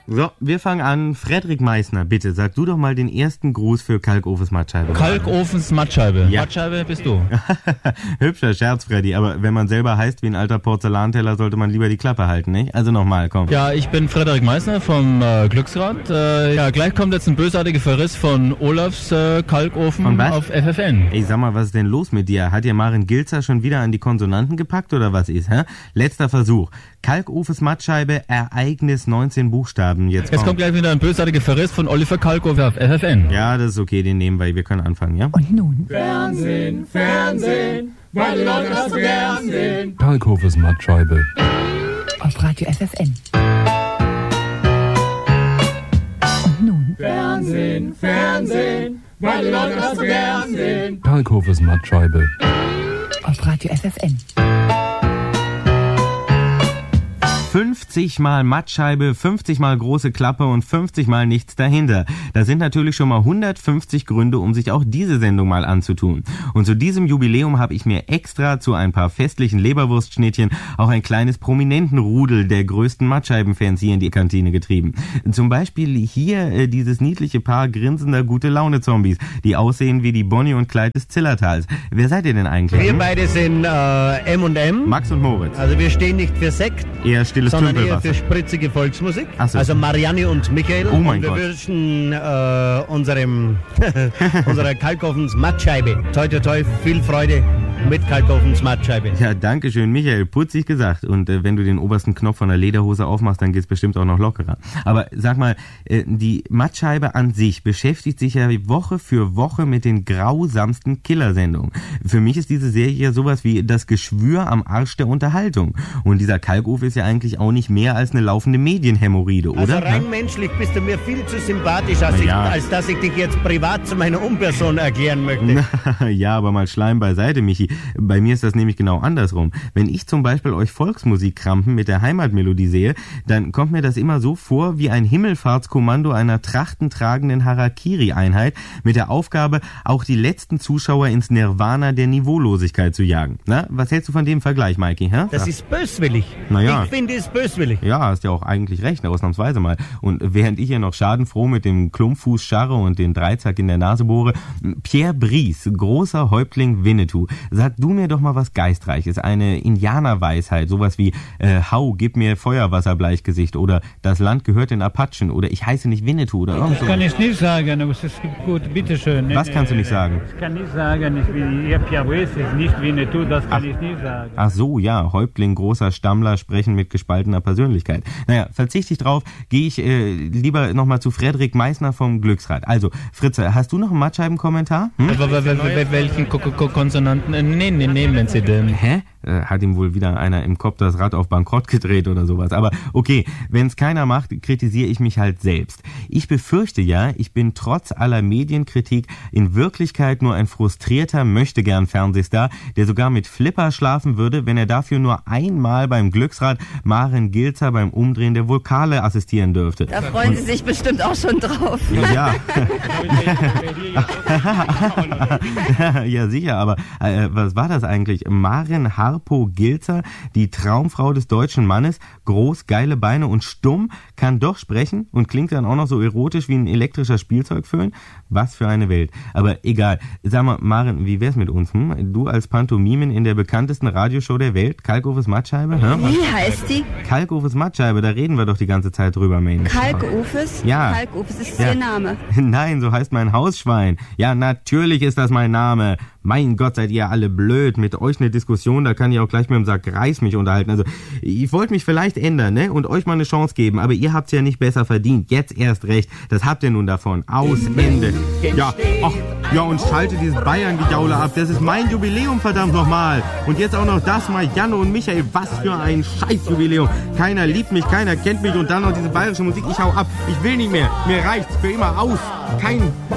So, wir fangen an. Frederik Meissner, bitte, sag du doch mal den ersten Gruß für Kalkofens Mattscheibe. Kalkofens Mattscheibe. Ja. Mattscheibe bist du. Hübscher Scherz, Freddy, aber wenn man selber heißt wie ein alter Porzellanteller, sollte man lieber die Klappe halten, nicht? Also nochmal, komm. Ja, ich bin Frederik Meissner vom Glücksrad. Gleich kommt jetzt ein bösartiger Verriss von Olafs Kalkofen auf FFN. Ey, sag mal, was ist denn los mit dir? Hat dir Maren Gilzer schon wieder an die Konsonanten gepackt oder was ist, hä? Letzter Versuch. Kalkofens Mattscheibe, Ereignis 19 Buchstaben. Jetzt kommt gleich wieder ein bösartiger Verriss von Oliver Kalkofe auf FFN. Ja, das ist okay, den nehmen wir. Wir können anfangen, ja? Und nun? Fernsehen, Fernsehen, weil die Leute das so gern sehen. Kalkofens Mattscheibe. Auf Radio FFN. Und nun? Fernsehen, Fernsehen, weil die Leute das so gern sehen. Kalkofens Mattscheibe. Auf Radio FFN. 50 mal Mattscheibe, 50 mal große Klappe und 50 mal nichts dahinter. Das sind natürlich schon mal 150 Gründe, um sich auch diese Sendung mal anzutun. Und zu diesem Jubiläum habe ich mir extra zu ein paar festlichen Leberwurstschnittchen auch ein kleines Prominentenrudel der größten Mattscheibenfans hier in die Kantine getrieben. Zum Beispiel hier dieses niedliche Paar grinsender Gute-Laune-Zombies, die aussehen wie die Bonnie und Clyde des Zillertals. Wer seid ihr denn eigentlich? Wir beide sind M&M. Max und Moritz. Also wir stehen nicht für Sekt, Eher stilles sondern eher Tümpelwasser. für spritzige Volksmusik. Ach so. Also Marianne und Michael. Oh mein und wir Gott. wünschen unserer Kalkofens Mattscheibe toi toi toi viel Freude mit Kalkofens Mattscheibe. Ja, danke schön, Michael. Putzig gesagt. Und wenn du den obersten Knopf von der Lederhose aufmachst, dann geht's bestimmt auch noch lockerer. Aber sag mal, die Mattscheibe an sich beschäftigt sich ja Woche für Woche mit den grausamsten Killersendungen. Für mich ist diese Serie ja sowas wie das Geschwür am Arsch der Unterhaltung. Und dieser Kalkofe ist ja eigentlich auch nicht mehr als eine laufende Medienhämorrhoide, oder? Also rein menschlich bist du mir viel zu sympathisch, als dass ich dich jetzt privat zu meiner Unperson erklären möchte. Ja, aber mal Schleim beiseite, Michi. Bei mir ist das nämlich genau andersrum. Wenn ich zum Beispiel euch Volksmusikkrampen mit der Heimatmelodie sehe, dann kommt mir das immer so vor wie ein Himmelfahrtskommando einer trachtentragenden Harakiri-Einheit mit der Aufgabe, auch die letzten Zuschauer ins Nirvana der Niveaulosigkeit zu jagen. Na, was hältst du von dem Vergleich, Mikey? Hä? Das ist böswillig. Naja. Ich finde es böswillig. Ja, hast ja auch eigentlich recht, ausnahmsweise mal. Und während ich hier noch schadenfroh mit dem Klumpfuß scharre und den Dreizack in der Nase bohre, Pierre Brice, großer Häuptling Winnetou, sag du mir doch mal was Geistreiches, eine Indianerweisheit, sowas wie Hau, gib mir Feuerwasser-Bleichgesicht oder das Land gehört den Apachen oder ich heiße nicht Winnetou oder irgend so. Das kann ich nicht sagen, aber es ist gut, bitteschön. Was kannst du nicht sagen? Ich kann nicht sagen, Pierre Brice ist nicht Winnetou, das kann ich nicht sagen. Ach so, ja, Häuptling, großer Stammler, sprechen mit gespaltener Persönlichkeit. Naja, verzichte ich drauf, gehe ich lieber nochmal zu Frederik Meissner vom Glücksrad. Also, Fritze, hast du noch einen Mattscheiben-Kommentar? Welchen Konsonanten nehmen Sie denn? Hä? Hat ihm wohl wieder einer im Kopf das Rad auf Bankrott gedreht oder sowas. Aber okay, wenn es keiner macht, kritisiere ich mich halt selbst. Ich befürchte ja, ich bin trotz aller Medienkritik in Wirklichkeit nur ein frustrierter Möchtegern-Fernsehstar, der sogar mit Flipper schlafen würde, wenn er dafür nur einmal beim Glücksrad Maren Gilzer beim Umdrehen der Vokale assistieren dürfte. Da freuen Sie sich bestimmt auch schon drauf. Ja. Ja, sicher, aber was war das eigentlich? Maren Harpo Gilzer, die Traumfrau des deutschen Mannes, groß, geile Beine und stumm, kann doch sprechen und klingt dann auch noch so erotisch wie ein elektrischer Spielzeugföhn. Was für eine Welt. Aber egal. Sag mal, Maren, wie wär's mit uns? Du als Pantomimen in der bekanntesten Radioshow der Welt, Kalkofens Mattscheibe? Wie heißt die? Kalkofens Mattscheibe, da reden wir doch die ganze Zeit drüber, Mensch. Kalkofes? Ja. Kalkofes ist Ja. Ihr Name. Nein, so heißt mein Hausschwein. Ja, natürlich ist das mein Name. Mein Gott, seid ihr alle blöd. Mit euch eine Diskussion, da kann ich auch gleich mit dem Sack Reis mich unterhalten. Also, ich wollte mich vielleicht ändern, ne? Und euch mal eine Chance geben, aber ihr habt's ja nicht besser verdient. Jetzt erst recht. Das habt ihr nun davon. Aus, Ende. Ja, ach, ja, und schalte dieses Bayern-Gejaule ab. Das ist mein Jubiläum, verdammt nochmal. Und jetzt auch noch das mal, Janne und Michael. Was für ein Scheiß-Jubiläum. Keiner liebt mich, keiner kennt mich und dann noch diese bayerische Musik. Ich hau ab. Ich will nicht mehr. Mir reicht's für immer aus. Kein